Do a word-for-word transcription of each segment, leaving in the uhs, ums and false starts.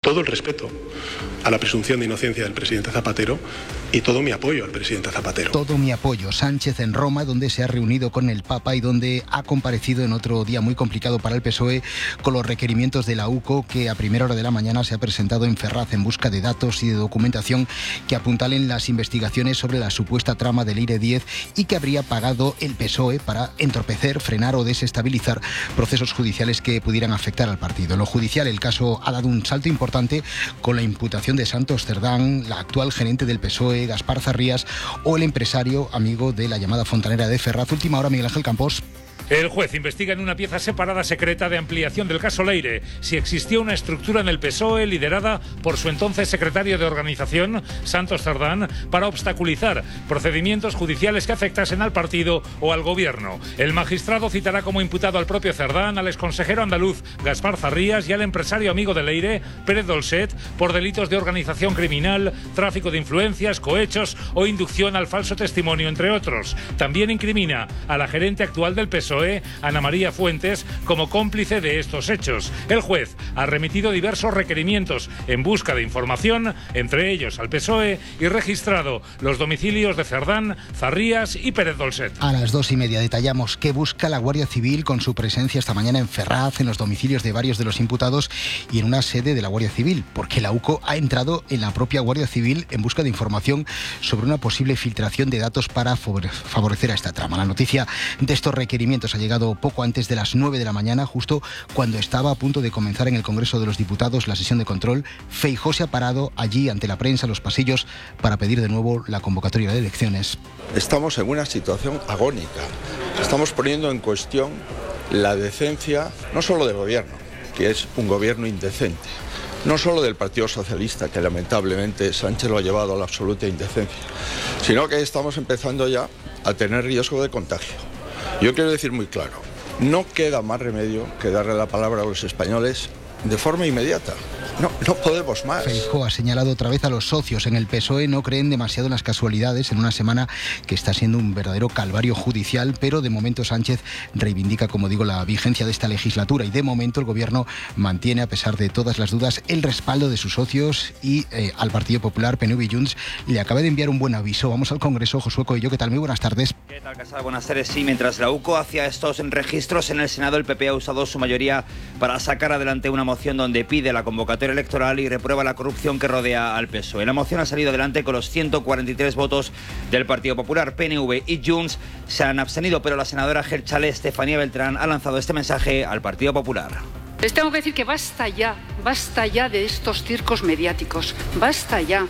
todo el respeto a la presunción de inocencia del presidente Zapatero y todo mi apoyo al presidente Zapatero. Todo mi apoyo. Sánchez en Roma, donde se ha reunido con el Papa y donde ha comparecido en otro día muy complicado para el P S O E con los requerimientos de la U C O, que a primera hora de la mañana se ha presentado en Ferraz en busca de datos y de documentación que apuntalen las investigaciones sobre la supuesta trama del Eire diez y que habría pagado el P S O E para entorpecer, frenar o desestabilizar procesos judiciales que pudieran afectar al partido. En lo judicial, el caso ha dado un salto importante con la imputación de Santos Cerdán, la actual gerente del P S O E, Gaspar Zarrías, o el empresario amigo de la llamada fontanera de Ferraz. Última hora, Miguel Ángel Campos. El juez investiga en una pieza separada secreta de ampliación del caso Leire si existía una estructura en el P S O E liderada por su entonces secretario de organización, Santos Cerdán, para obstaculizar procedimientos judiciales que afectasen al partido o al gobierno. El magistrado citará como imputado al propio Cerdán, al exconsejero andaluz Gaspar Zarrías y al empresario amigo de Leire, Pérez Dolcet, por delitos de organización criminal, tráfico de influencias, cohechos o inducción al falso testimonio, entre otros. También incrimina a la gerente actual del P S O E, Ana María Fuentes, como cómplice de estos hechos. El juez ha remitido diversos requerimientos en busca de información, entre ellos al P S O E, y registrado los domicilios de Cerdán, Zarrías y Pérez Dolcet. A las dos y media detallamos qué busca la Guardia Civil con su presencia esta mañana en Ferraz, en los domicilios de varios de los imputados y en una sede de la Guardia Civil, porque la U C O ha entrado en la propia Guardia Civil en busca de información sobre una posible filtración de datos para favorecer a esta trama. La noticia de estos requerimientos ha llegado poco antes de las nueve de la mañana, justo cuando estaba a punto de comenzar en el Congreso de los Diputados la sesión de control. Feijóo se ha parado allí ante la prensa, los pasillos, para pedir de nuevo la convocatoria de elecciones. Estamos en una situación agónica. Estamos poniendo en cuestión la decencia, no solo del gobierno, que es un gobierno indecente, no solo del Partido Socialista, que lamentablemente Sánchez lo ha llevado a la absoluta indecencia, sino que estamos empezando ya a tener riesgo de contagio. Yo quiero decir muy claro, no queda más remedio que darle la palabra a los españoles de forma inmediata. No, no podemos más. Feijóo ha señalado otra vez a los socios en el P S O E. No creen demasiado en las casualidades en una semana que está siendo un verdadero calvario judicial, pero de momento Sánchez reivindica, como digo, la vigencia de esta legislatura y de momento el gobierno mantiene, a pesar de todas las dudas, el respaldo de sus socios y eh, al Partido Popular, P N V y Junts le acaba de enviar un buen aviso. Vamos al Congreso. Josué Coello, ¿qué tal? Muy buenas tardes. ¿Qué tal, Casal? Buenas tardes. Sí, mientras la U C O hacía estos registros en el Senado, el P P ha usado su mayoría para sacar adelante una moción donde pide la convocatoria electoral y reprueba la corrupción que rodea al P S O E. La moción ha salido adelante con los ciento cuarenta y tres votos del Partido Popular. P N V y Junts se han abstenido, pero la senadora Gelchale, Estefanía Beltrán, ha lanzado este mensaje al Partido Popular. Les tengo que decir que basta ya, basta ya de estos circos mediáticos, basta ya.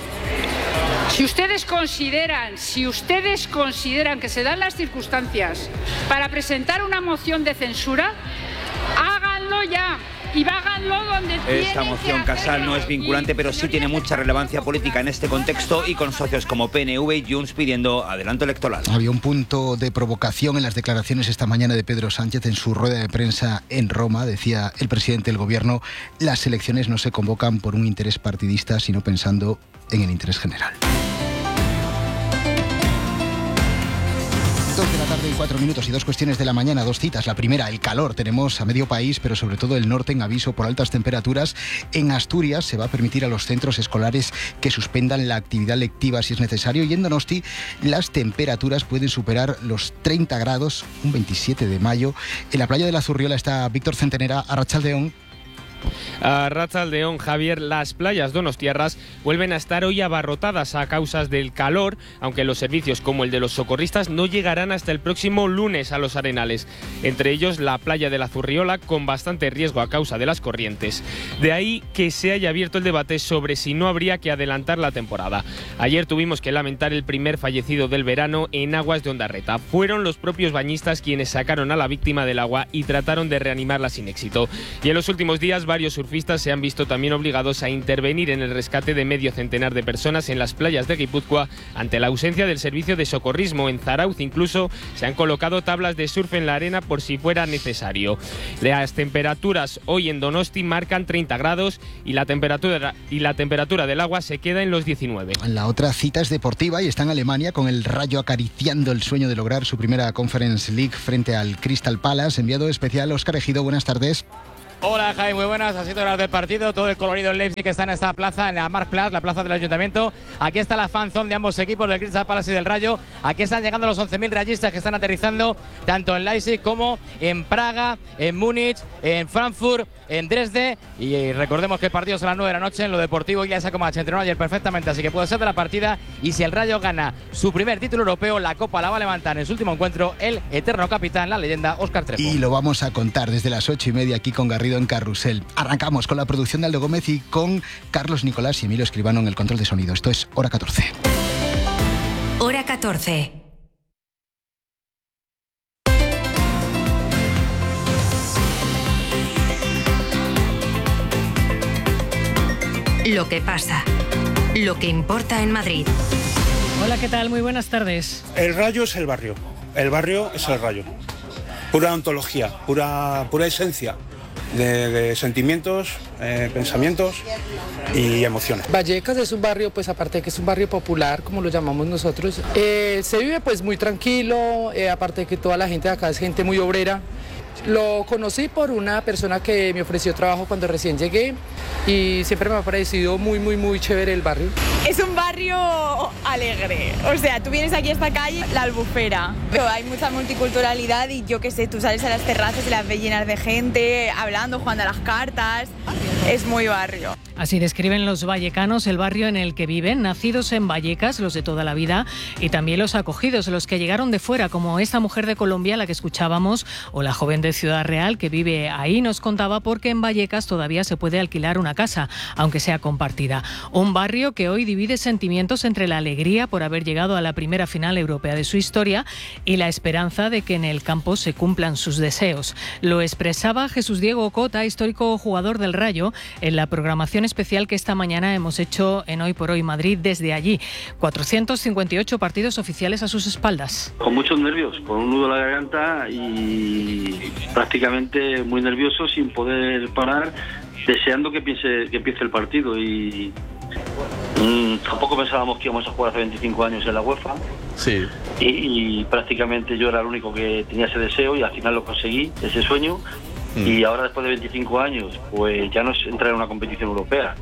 Si ustedes consideran, si ustedes consideran que se dan las circunstancias para presentar una moción de censura, háganlo ya. Y háganlo donde Esta moción, Casal, no es vinculante, pero sí tiene mucha relevancia política en este contexto y con socios como P N V y Junts pidiendo adelanto electoral. Había un punto de provocación en las declaraciones esta mañana de Pedro Sánchez en su rueda de prensa en Roma. Decía el presidente del gobierno: las elecciones no se convocan por un interés partidista, sino pensando en el interés general. Dos de la tarde y cuatro minutos y dos cuestiones de la mañana, dos citas. La primera, el calor. Tenemos a medio país, pero sobre todo el norte, en aviso por altas temperaturas. En Asturias se va a permitir a los centros escolares que suspendan la actividad lectiva si es necesario. Y en Donosti las temperaturas pueden superar los treinta grados, un veintisiete de mayo. En la playa de la Zurriola está Víctor Centenera. Arratsaldeon. A Arratsaldeon, Javier, las playas donostiarras vuelven a estar hoy abarrotadas a causa del calor, aunque los servicios como el de los socorristas no llegarán hasta el próximo lunes a los arenales. Entre ellos la playa de la Zurriola, con bastante riesgo a causa de las corrientes. De ahí que se haya abierto el debate sobre si no habría que adelantar la temporada. Ayer tuvimos que lamentar el primer fallecido del verano en aguas de Ondarreta. Fueron los propios bañistas quienes sacaron a la víctima del agua y trataron de reanimarla sin éxito. Y en los últimos días varios surfistas se han visto también obligados a intervenir en el rescate de medio centenar de personas en las playas de Guipúzcoa ante la ausencia del servicio de socorrismo. En Zarauz incluso se han colocado tablas de surf en la arena por si fuera necesario. Las temperaturas hoy en Donosti marcan treinta grados y la temperatura, y la temperatura del agua se queda en los diecinueve. La otra cita es deportiva y está en Alemania, con el Rayo acariciando el sueño de lograr su primera Conference League frente al Crystal Palace. Enviado especial Óscar Ejido, buenas tardes. Hola Javi, muy buenas, así horas del partido, todo el colorido en Leipzig que está en esta plaza, en la Marktplatz, la plaza del Ayuntamiento. Aquí está la fanzone de ambos equipos, del Crystal Palace y del Rayo. Aquí están llegando los once mil rayistas que están aterrizando tanto en Leipzig como en Praga, en Múnich, en Frankfurt, en Dresde. Y recordemos que el partido es a las nueve de la noche en lo deportivo. Y ya se se entrenó ayer perfectamente, así que puede ser de la partida. Y si el Rayo gana su primer título europeo, la Copa la va a levantar en su último encuentro el eterno capitán, la leyenda Óscar Trefo. Y lo vamos a contar desde las ocho y media aquí con Garrido en Carrusel. Arrancamos con la producción de Aldo Gómez y con Carlos Nicolás y Emilio Escribano en el control de sonido. Esto es Hora catorce. Hora catorce. Lo que pasa. Lo que importa en Madrid. Hola, ¿qué tal? Muy buenas tardes. El Rayo es el barrio. El barrio es el Rayo. Pura ontología, pura, pura esencia de, de sentimientos, eh, pensamientos y emociones. Vallecas es un barrio, pues aparte de que es un barrio popular, como lo llamamos nosotros, eh, se vive pues muy tranquilo, eh, aparte de que toda la gente de acá es gente muy obrera. Lo conocí por una persona que me ofreció trabajo cuando recién llegué y siempre me ha parecido muy, muy, muy chévere el barrio. Es un barrio alegre, o sea, tú vienes aquí a esta calle, la Albufera, pero hay mucha multiculturalidad y yo qué sé, tú sales a las terrazas y las ves llenas de gente, hablando, jugando a las cartas, es muy barrio. Así describen los vallecanos el barrio en el que viven, nacidos en Vallecas, los de toda la vida, y también los acogidos, los que llegaron de fuera, como esta mujer de Colombia, la que escuchábamos, o la joven de Ciudad Real, que vive ahí, nos contaba porque en Vallecas todavía se puede alquilar una casa, aunque sea compartida. Un barrio que hoy divide sentimientos entre la alegría por haber llegado a la primera final europea de su historia y la esperanza de que en el campo se cumplan sus deseos. Lo expresaba Jesús Diego Cota, histórico jugador del Rayo, en la programación especial que esta mañana hemos hecho en Hoy por Hoy Madrid desde allí. cuatrocientos cincuenta y ocho partidos oficiales a sus espaldas. Con muchos nervios, con un nudo en la garganta y prácticamente muy nervioso, sin poder parar, deseando que empiece, que empiece el partido. Y mmm, tampoco pensábamos que íbamos a jugar hace veinticinco años en la UEFA. Sí. Y, y prácticamente yo era el único que tenía ese deseo y al final lo conseguí, ese sueño. Y ahora, después de veinticinco años, pues ya no es entrar en una competición europea.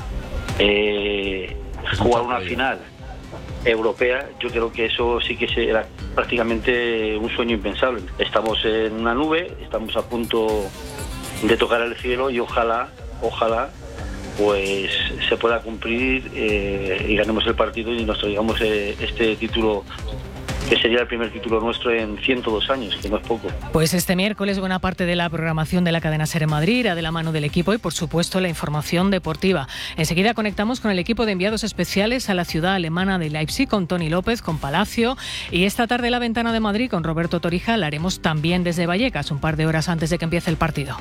Eh, jugar una final europea, yo creo que eso sí que era prácticamente un sueño impensable. Estamos en una nube, estamos a punto de tocar el cielo y ojalá, ojalá, pues se pueda cumplir eh, y ganemos el partido y nos traigamos eh, este título, que sería el primer título nuestro en ciento dos años, que no es poco. Pues este miércoles buena parte de la programación de la cadena SER en Madrid irá de la mano del equipo y, por supuesto, la información deportiva. Enseguida conectamos con el equipo de enviados especiales a la ciudad alemana de Leipzig, con Tony López, con Palacio, y esta tarde la ventana de Madrid con Roberto Torija la haremos también desde Vallecas, un par de horas antes de que empiece el partido.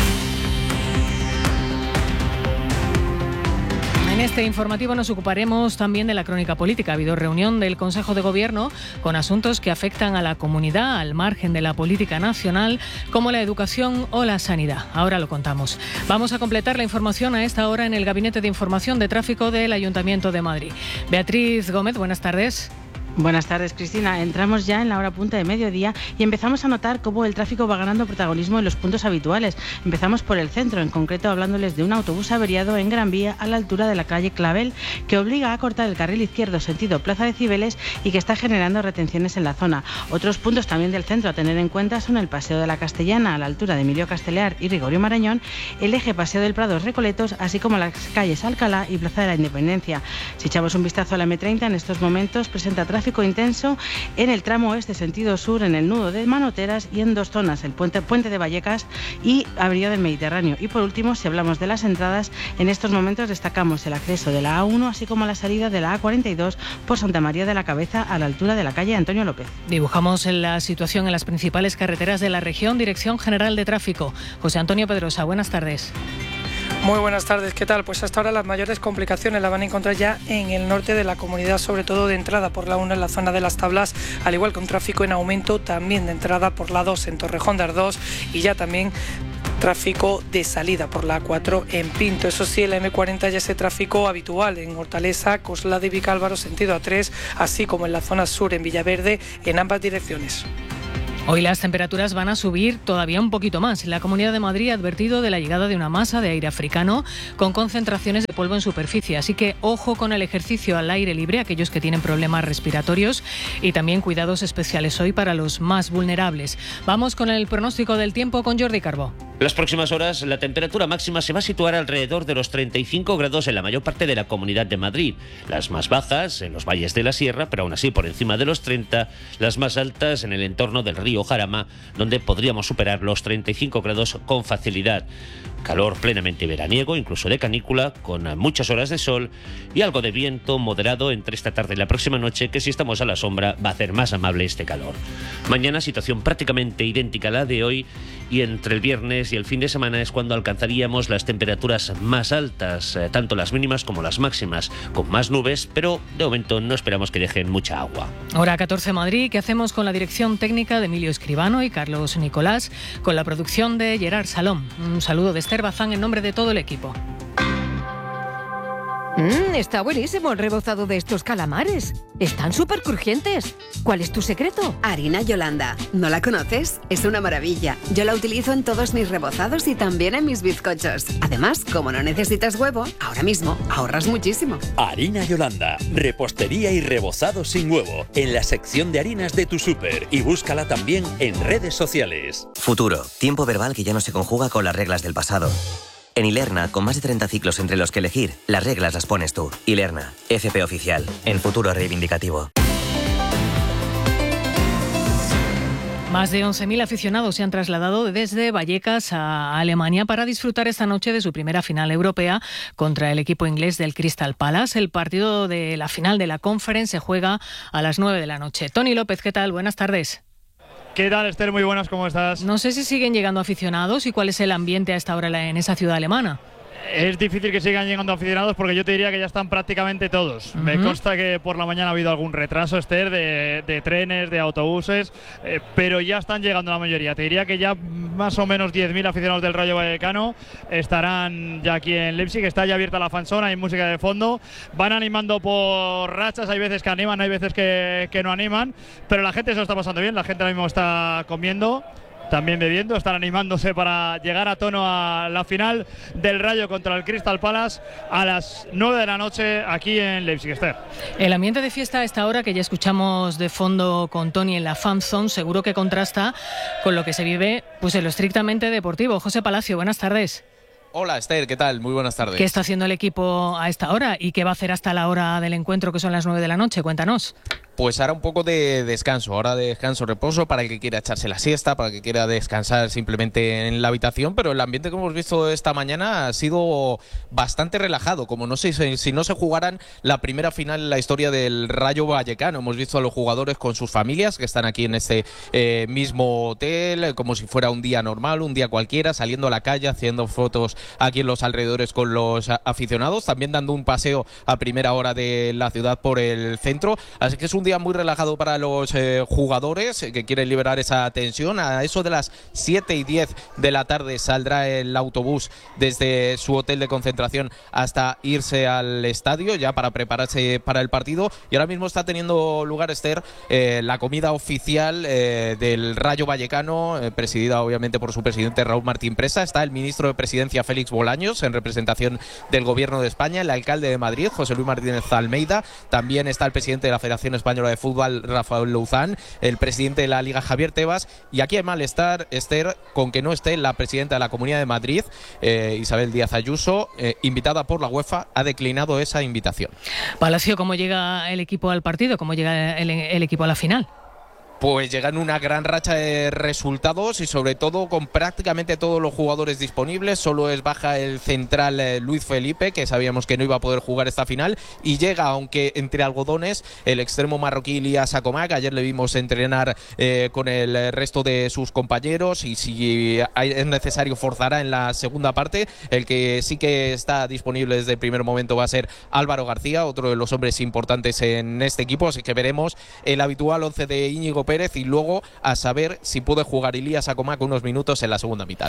En este informativo nos ocuparemos también de la crónica política. Ha habido reunión del Consejo de Gobierno con asuntos que afectan a la comunidad al margen de la política nacional, como la educación o la sanidad. Ahora lo contamos. Vamos a completar la información a esta hora en el Gabinete de Información de Tráfico del Ayuntamiento de Madrid. Beatriz Gómez, buenas tardes. Buenas tardes, Cristina. Entramos ya en la hora punta de mediodía y empezamos a notar cómo el tráfico va ganando protagonismo en los puntos habituales. Empezamos por el centro, en concreto hablándoles de un autobús averiado en Gran Vía a la altura de la calle Clavel, que obliga a cortar el carril izquierdo sentido Plaza de Cibeles y que está generando retenciones en la zona. Otros puntos también del centro a tener en cuenta son el Paseo de la Castellana a la altura de Emilio Castelear y Gregorio Marañón, el eje Paseo del Prado Recoletos, así como las calles Alcalá y Plaza de la Independencia. Si echamos un vistazo a la eme treinta, en estos momentos presenta tráfico intenso en el tramo oeste sentido sur, en el nudo de Manoteras y en dos zonas, el puente, puente de Vallecas y Avenida del Mediterráneo. Y por último, si hablamos de las entradas, en estos momentos destacamos el acceso de la A uno, así como la salida de la A cuarenta y dos por Santa María de la Cabeza a la altura de la calle Antonio López. Dibujamos la situación en las principales carreteras de la región. Dirección General de Tráfico, José Antonio Pedrosa, buenas tardes. Muy buenas tardes, ¿qué tal? Pues hasta ahora las mayores complicaciones las van a encontrar ya en el norte de la comunidad, sobre todo de entrada por la uno en la zona de Las Tablas, al igual que un tráfico en aumento también de entrada por la dos en Torrejón de Ardoz y ya también tráfico de salida por la A cuatro en Pinto. Eso sí, en la eme cuarenta ya ese tráfico habitual en Hortaleza, Coslada y Vicálvaro sentido A tres, así como en la zona sur en Villaverde en ambas direcciones. Hoy las temperaturas van a subir todavía un poquito más. La Comunidad de Madrid ha advertido de la llegada de una masa de aire africano con concentraciones de polvo en superficie. Así que ojo con el ejercicio al aire libre, aquellos que tienen problemas respiratorios, y también cuidados especiales hoy para los más vulnerables. Vamos con el pronóstico del tiempo con Jordi Carbó. Las próximas horas la temperatura máxima se va a situar alrededor de los treinta y cinco grados en la mayor parte de la Comunidad de Madrid. Las más bajas en los valles de la Sierra, pero aún así por encima de los treinta. Las más altas en el entorno del río Jarama, donde podríamos superar los treinta y cinco grados con facilidad. Calor plenamente veraniego, incluso de canícula, con muchas horas de sol y algo de viento moderado entre esta tarde y la próxima noche, que si estamos a la sombra va a hacer más amable este calor. Mañana situación prácticamente idéntica a la de hoy, y entre el viernes y el fin de semana es cuando alcanzaríamos las temperaturas más altas, eh, tanto las mínimas como las máximas, con más nubes, pero de momento no esperamos que dejen mucha agua. Hora catorce Madrid, ¿qué hacemos con la dirección técnica de Emilio Escribano y Carlos Nicolás, con la producción de Gerard Salom? Un saludo de Esther Bazán en nombre de todo el equipo. Mmm, está buenísimo el rebozado de estos calamares. Están súper crujientes. ¿Cuál es tu secreto? Harina Yolanda. ¿No la conoces? Es una maravilla. Yo la utilizo en todos mis rebozados y también en mis bizcochos. Además, como no necesitas huevo, ahora mismo ahorras muchísimo. Harina Yolanda. Repostería y rebozado sin huevo. En la sección de harinas de tu súper. Y búscala también en redes sociales. Futuro. Tiempo verbal que ya no se conjuga con las reglas del pasado. En Ilerna, con más de treinta ciclos entre los que elegir, las reglas las pones tú. Ilerna, F P oficial, en futuro reivindicativo. Más de once mil aficionados se han trasladado desde Vallecas a Alemania para disfrutar esta noche de su primera final europea contra el equipo inglés del Crystal Palace. El partido de la final de la Conference se juega a las nueve de la noche. Tony López, ¿qué tal? Buenas tardes. ¿Qué tal, Esther? Muy buenas, ¿cómo estás? No sé si siguen llegando aficionados y cuál es el ambiente a esta hora en esa ciudad alemana. Es difícil que sigan llegando aficionados porque yo te diría que ya están prácticamente todos. Uh-huh. Me consta que por la mañana ha habido algún retraso, Esther, de, de trenes, de autobuses, eh, pero ya están llegando la mayoría. Te diría que ya más o menos diez mil aficionados del Rayo Vallecano estarán ya aquí en Leipzig. Está ya abierta la fanzona, hay música de fondo. Van animando por rachas, hay veces que animan, hay veces que, que no animan, pero la gente se lo está pasando bien, la gente ahora mismo está comiendo, también bebiendo, están animándose para llegar a tono a la final del Rayo contra el Crystal Palace a las nueve de la noche aquí en Leipzig, Esther. El ambiente de fiesta a esta hora que ya escuchamos de fondo con Tony en la Fan Zone seguro que contrasta con lo que se vive pues en lo estrictamente deportivo. José Palacio, buenas tardes. Hola Esther, ¿qué tal? Muy buenas tardes. ¿Qué está haciendo el equipo a esta hora y qué va a hacer hasta la hora del encuentro, que son las nueve de la noche? Cuéntanos. Pues ahora un poco de descanso, ahora de descanso, reposo, para el que quiera echarse la siesta, para el que quiera descansar simplemente en la habitación, pero el ambiente que hemos visto esta mañana ha sido bastante relajado, como no sé si, si no se jugaran la primera final en la historia del Rayo Vallecano. Hemos visto a los jugadores con sus familias que están aquí en este eh, mismo hotel, como si fuera un día normal, un día cualquiera, saliendo a la calle, haciendo fotos aquí en los alrededores con los aficionados, también dando un paseo a primera hora de la ciudad por el centro, así que es un día muy relajado para los eh, jugadores eh, que quieren liberar esa tensión. A eso de las siete y diez de la tarde saldrá el autobús desde su hotel de concentración hasta irse al estadio ya para prepararse para el partido, y ahora mismo está teniendo lugar, Esther, eh, la comida oficial eh, del Rayo Vallecano, eh, presidida obviamente por su presidente Raúl Martín Presa. Está el ministro de Presidencia Félix Bolaños en representación del Gobierno de España, el alcalde de Madrid José Luis Martínez Almeida, también está el presidente de la Federación Española de Fútbol Rafael Louzán, el presidente de la Liga Javier Tebas, y aquí hay malestar, Esther, con que no esté la presidenta de la Comunidad de Madrid, eh, Isabel Díaz Ayuso, eh, invitada por la UEFA, ha declinado esa invitación. Palacio, ¿cómo llega el equipo al partido? ¿Cómo llega el, el equipo a la final? Pues llegan una gran racha de resultados y sobre todo con prácticamente todos los jugadores disponibles. Solo es baja el central eh, Luis Felipe, que sabíamos que no iba a poder jugar esta final, y llega, aunque entre algodones, el extremo marroquí Ilyas Akomak. Ayer le vimos entrenar eh, con el resto de sus compañeros y si hay, es necesario forzará en la segunda parte. El que sí que está disponible desde el primer momento va a ser Álvaro García, otro de los hombres importantes en este equipo, así que veremos el habitual once de Íñigo Pérez y luego a saber si puede jugar Ilyas Akomak unos minutos en la segunda mitad.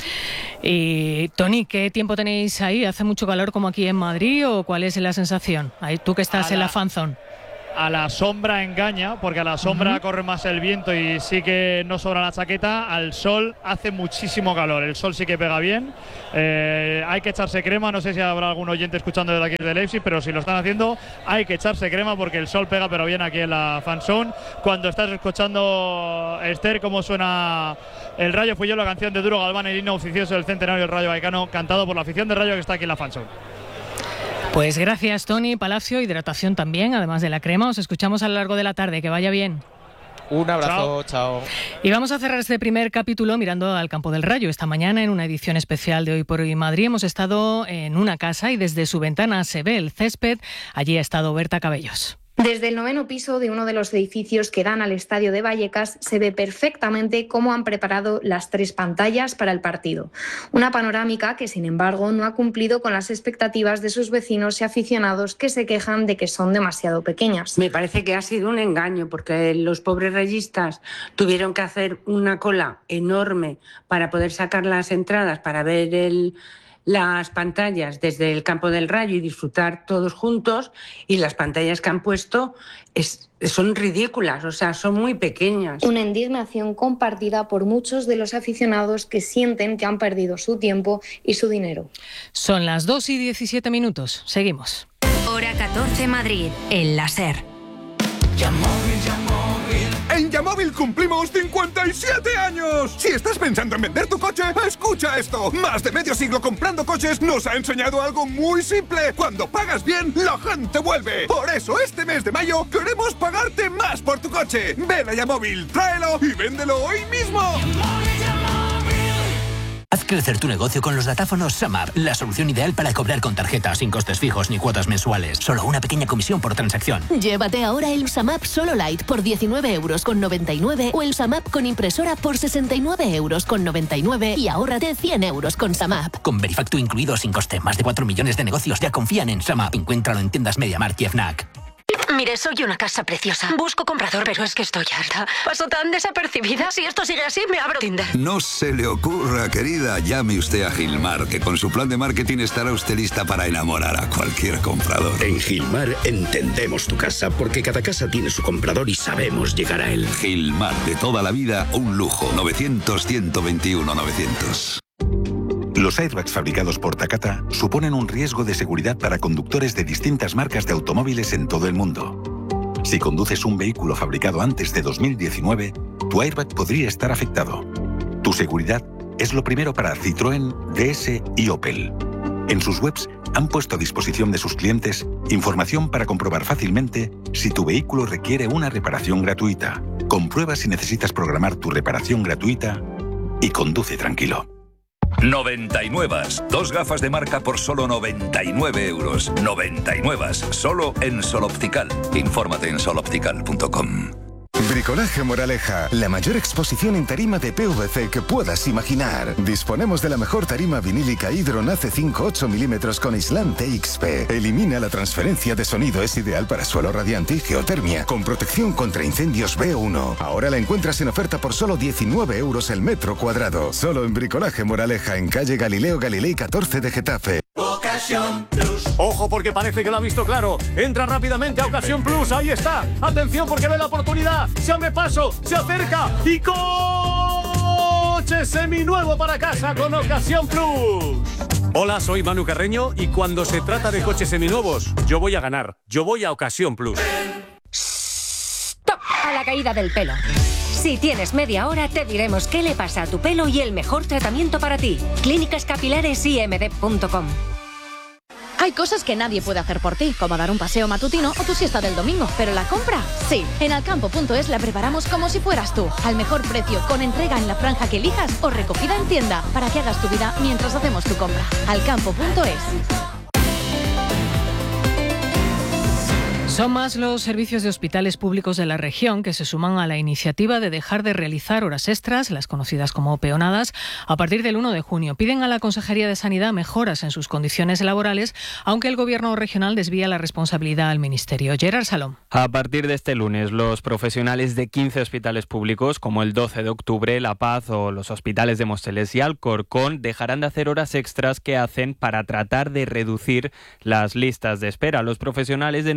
Y Tony, ¿qué tiempo tenéis ahí? ¿Hace mucho calor como aquí en Madrid o cuál es la sensación? Ahí, tú que estás a en la, la fanzone. a la sombra engaña, porque a la sombra uh-huh. corre más el viento y sí que no sobra la chaqueta. Al sol hace muchísimo calor, el sol sí que pega bien. Eh, hay que echarse crema, no sé si habrá algún oyente escuchando desde aquí de Leipzig, pero si lo están haciendo hay que echarse crema porque el sol pega pero bien aquí en la Fan Zone. Cuando estás escuchando, Esther, cómo suena el Rayo, fui yo la canción de Duro Galván, el himno oficioso del centenario del Rayo Vallecano, cantado por la afición del Rayo que está aquí en la Fan Zone. Pues gracias, Tony. Palacio, hidratación también, además de la crema. Os escuchamos a lo largo de la tarde, que vaya bien. Un abrazo, chao. chao. Y vamos a cerrar este primer capítulo mirando al campo del Rayo. Esta mañana, en una edición especial de Hoy por Hoy Madrid, hemos estado en una casa y desde su ventana se ve el césped. Allí ha estado Berta Cabellos. Desde el noveno piso de uno de los edificios que dan al estadio de Vallecas se ve perfectamente cómo han preparado las tres pantallas para el partido. Una panorámica que, sin embargo, no ha cumplido con las expectativas de sus vecinos y aficionados que se quejan de que son demasiado pequeñas. Me parece que ha sido un engaño porque los pobres rayistas tuvieron que hacer una cola enorme para poder sacar las entradas para ver el... las pantallas desde el campo del Rayo y disfrutar todos juntos, y las pantallas que han puesto es, son ridículas, o sea, son muy pequeñas. Una indignación compartida por muchos de los aficionados que sienten que han perdido su tiempo y su dinero. Son las dos y diecisiete minutos. Seguimos. Hora catorce Madrid, el láser. Yamóvil, Yamóvil. En Yamóvil cumplimos cincuenta y siete años. Si estás pensando en vender tu coche, escucha esto. Más de medio siglo comprando coches nos ha enseñado algo muy simple. Cuando pagas bien, la gente vuelve. Por eso este mes de mayo queremos pagarte más por tu coche. Ven a Yamóvil, tráelo y véndelo hoy mismo. Haz crecer tu negocio con los datáfonos SumUp, la solución ideal para cobrar con tarjeta, sin costes fijos ni cuotas mensuales. Solo una pequeña comisión por transacción. Llévate ahora el SumUp Solo Lite por diecinueve euros con noventa y nueve o el SumUp con impresora por sesenta y nueve euros con noventa y nueve y ahórrate cien euros con SumUp. Con Verifactu incluido sin coste, más de cuatro millones de negocios ya confían en SumUp. Encuéntralo en tiendas MediaMarkt y FNAC. Mire, soy una casa preciosa. Busco comprador, pero es que estoy harta. Paso tan desapercibida. Si esto sigue así, me abro Tinder. No se le ocurra, querida. Llame usted a Gilmar, que con su plan de marketing estará usted lista para enamorar a cualquier comprador. En Gilmar entendemos tu casa, porque cada casa tiene su comprador y sabemos llegar a él. Gilmar, de toda la vida, un lujo. novecientos, ciento veintiuno, novecientos. Los airbags fabricados por Takata suponen un riesgo de seguridad para conductores de distintas marcas de automóviles en todo el mundo. Si conduces un vehículo fabricado antes de dos mil diecinueve, tu airbag podría estar afectado. Tu seguridad es lo primero para Citroën, D S y Opel. En sus webs han puesto a disposición de sus clientes información para comprobar fácilmente si tu vehículo requiere una reparación gratuita. Comprueba si necesitas programar tu reparación gratuita y conduce tranquilo. noventa y nueve. Dos gafas de marca por solo noventa y nueve euros. noventa y nueve. Solo en Sol Optical. Infórmate en sol optical punto com. Bricolaje Moraleja, la mayor exposición en tarima de P V C que puedas imaginar. Disponemos de la mejor tarima vinílica Hydron A C cinco ocho milímetros con aislante X P. Elimina la transferencia de sonido, es ideal para suelo radiante y geotermia, con protección contra incendios B uno. Ahora la encuentras en oferta por solo diecinueve euros el metro cuadrado. Solo en Bricolaje Moraleja, en calle Galileo Galilei catorce de Getafe. Ocasión Plus. Ojo, porque parece que lo ha visto claro. Entra rápidamente a Ocasión Plus. Ahí está. Atención, porque ve la oportunidad. Se abre paso, se acerca y coche seminuevo para casa con Ocasión Plus. Hola, soy Manu Carreño y cuando se trata de coches seminuevos, yo voy a ganar. Yo voy a Ocasión Plus. Stop a la caída del pelo. Si tienes media hora, te diremos qué le pasa a tu pelo y el mejor tratamiento para ti. Clínicas Capilares I M D punto com. Hay cosas que nadie puede hacer por ti, como dar un paseo matutino o tu siesta del domingo. Pero la compra, sí. En alcampo punto es la preparamos como si fueras tú. Al mejor precio, con entrega en la franja que elijas o recogida en tienda, para que hagas tu vida mientras hacemos tu compra. alcampo punto es. Son más los servicios de hospitales públicos de la región que se suman a la iniciativa de dejar de realizar horas extras, las conocidas como peonadas, a partir del uno de junio. Piden a la Consejería de Sanidad mejoras en sus condiciones laborales, aunque el Gobierno regional desvía la responsabilidad al Ministerio. Gerard Salom. A partir de este lunes, los profesionales de quince hospitales públicos, como el doce de octubre, La Paz o los hospitales de Móstoles y Alcorcón, dejarán de hacer horas extras que hacen para tratar de reducir las listas de espera. Los profesionales denuncian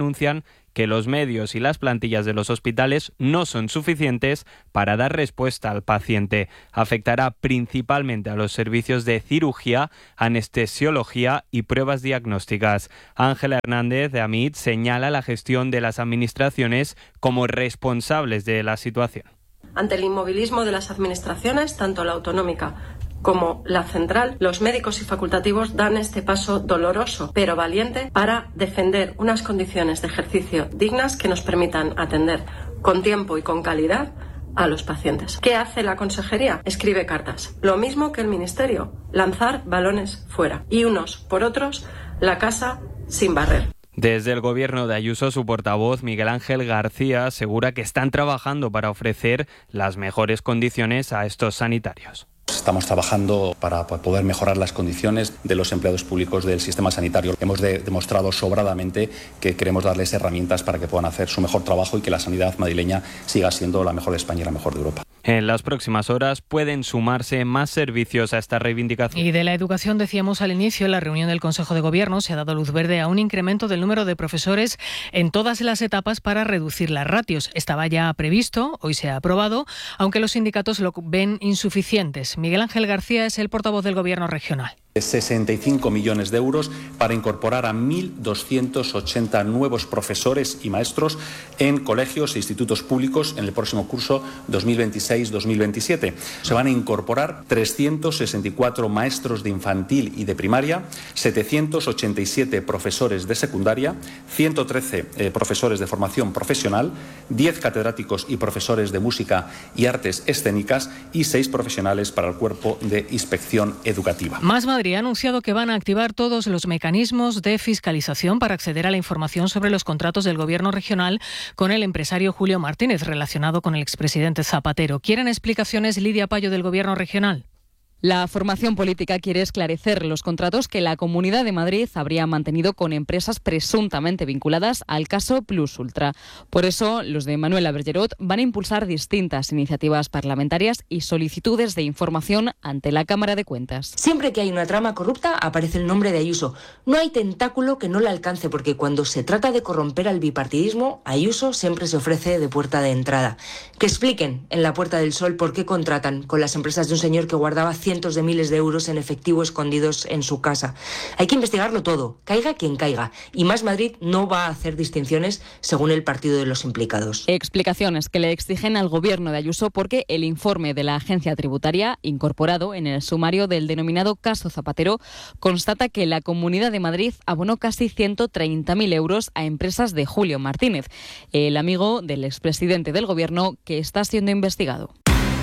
que los medios y las plantillas de los hospitales no son suficientes para dar respuesta al paciente. Afectará principalmente a los servicios de cirugía, anestesiología y pruebas diagnósticas. Ángela Hernández de AMIT señala la gestión de las administraciones como responsables de la situación. Ante el inmovilismo de las administraciones, tanto la autonómica como la central, los médicos y facultativos dan este paso doloroso, pero valiente, para defender unas condiciones de ejercicio dignas que nos permitan atender con tiempo y con calidad a los pacientes. ¿Qué hace la consejería? Escribe cartas. Lo mismo que el ministerio, lanzar balones fuera. Y unos por otros, la casa sin barrer. Desde el gobierno de Ayuso, su portavoz Miguel Ángel García asegura que están trabajando para ofrecer las mejores condiciones a estos sanitarios. Estamos trabajando para poder mejorar las condiciones de los empleados públicos del sistema sanitario. Hemos de, demostrado sobradamente que queremos darles herramientas para que puedan hacer su mejor trabajo y que la sanidad madrileña siga siendo la mejor de España y la mejor de Europa. En las próximas horas pueden sumarse más servicios a esta reivindicación. Y de la educación decíamos al inicio, en la reunión del Consejo de Gobierno se ha dado luz verde a un incremento del número de profesores en todas las etapas para reducir las ratios. Estaba ya previsto, hoy se ha aprobado, aunque los sindicatos lo ven insuficientes. Miguel Ángel García es el portavoz del Gobierno regional. sesenta y cinco millones de euros para incorporar a mil doscientos ochenta nuevos profesores y maestros en colegios e institutos públicos en el próximo curso dos mil veintiséis dos mil veintisiete. Se van a incorporar trescientos sesenta y cuatro maestros de infantil y de primaria, setecientos ochenta y siete profesores de secundaria, ciento trece eh, profesores de formación profesional, diez catedráticos y profesores de música y artes escénicas y seis profesionales para el cuerpo de inspección educativa. Más Madrid ha anunciado que van a activar todos los mecanismos de fiscalización para acceder a la información sobre los contratos del Gobierno regional con el empresario Julio Martínez, relacionado con el expresidente Zapatero. ¿Quieren explicaciones, Lidia Payo, del Gobierno regional? La formación política quiere esclarecer los contratos que la Comunidad de Madrid habría mantenido con empresas presuntamente vinculadas al caso Plus Ultra. Por eso, los de Manuela Bergerot van a impulsar distintas iniciativas parlamentarias y solicitudes de información ante la Cámara de Cuentas. Siempre que hay una trama corrupta aparece el nombre de Ayuso. No hay tentáculo que no la alcance, porque cuando se trata de corromper al bipartidismo, Ayuso siempre se ofrece de puerta de entrada. Que expliquen en la Puerta del Sol por qué contratan con las empresas de un señor que guardaba cientos de miles de euros en efectivo escondidos en su casa. Hay que investigarlo todo, caiga quien caiga. Y Más Madrid no va a hacer distinciones según el partido de los implicados. Explicaciones que le exigen al gobierno de Ayuso porque el informe de la agencia tributaria, incorporado en el sumario del denominado caso Zapatero, constata que la Comunidad de Madrid abonó casi ciento treinta mil euros a empresas de Julio Martínez, el amigo del expresidente del gobierno que está siendo investigado.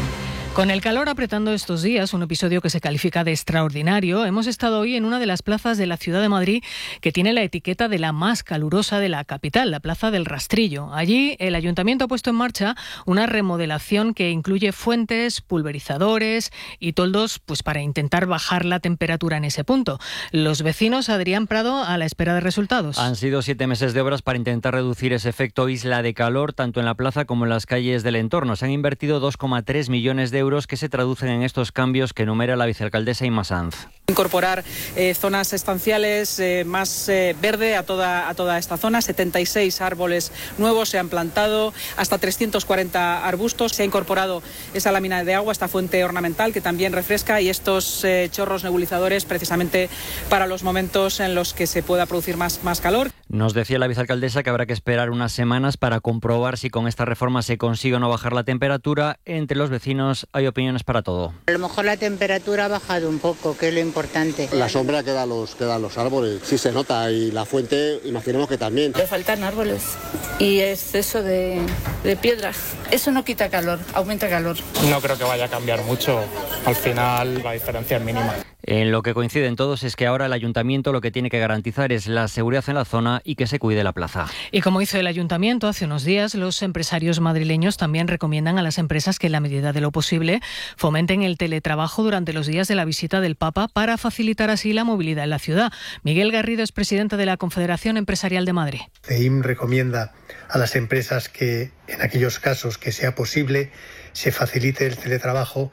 Con el calor apretando estos días, un episodio que se califica de extraordinario, hemos estado hoy en una de las plazas de la ciudad de Madrid que tiene la etiqueta de la más calurosa de la capital, la Plaza del Rastrillo. Allí el ayuntamiento ha puesto en marcha una remodelación que incluye fuentes, pulverizadores y toldos, pues para intentar bajar la temperatura en ese punto. Los vecinos, Adrián Prado, a la espera de resultados. Han sido siete meses de obras para intentar reducir ese efecto isla de calor tanto en la plaza como en las calles del entorno. Se han invertido dos coma tres millones de euros que se traducen en estos cambios que enumera la vicealcaldesa Inma Sanz. Incorporar eh, zonas estanciales, eh, más eh, verde a toda, a toda esta zona. setenta y seis árboles nuevos se han plantado, hasta trescientos cuarenta arbustos. Se ha incorporado esa lámina de agua, esta fuente ornamental que también refresca, y estos eh, chorros nebulizadores precisamente para los momentos en los que se pueda producir más, más calor. Nos decía la vicealcaldesa que habrá que esperar unas semanas para comprobar si con esta reforma se consigue o no bajar la temperatura. Entre los vecinos hay opiniones para todo. A lo mejor la temperatura ha bajado un poco, que es lo importante. La sombra que dan los, que dan los árboles, sí se nota, y la fuente, imaginemos que también. Le faltan árboles y exceso de, de piedras. Eso no quita calor, aumenta calor. No creo que vaya a cambiar mucho. Al final la diferencia es mínima. En lo que coinciden todos es que ahora el ayuntamiento lo que tiene que garantizar es la seguridad en la zona y que se cuide la plaza. Y como hizo el ayuntamiento hace unos días, los empresarios madrileños también recomiendan a las empresas que en la medida de lo posible fomenten el teletrabajo durante los días de la visita del Papa para facilitar así la movilidad en la ciudad. Miguel Garrido es presidente de la Confederación Empresarial de Madrid. C E I M recomienda a las empresas que en aquellos casos que sea posible se facilite el teletrabajo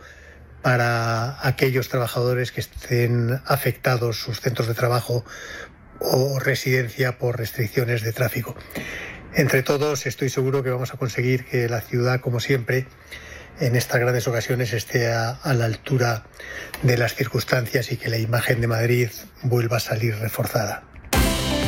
para aquellos trabajadores que estén afectados sus centros de trabajo o residencia por restricciones de tráfico. Entre todos estoy seguro que vamos a conseguir que la ciudad, como siempre, en estas grandes ocasiones esté a, a la altura de las circunstancias y que la imagen de Madrid vuelva a salir reforzada.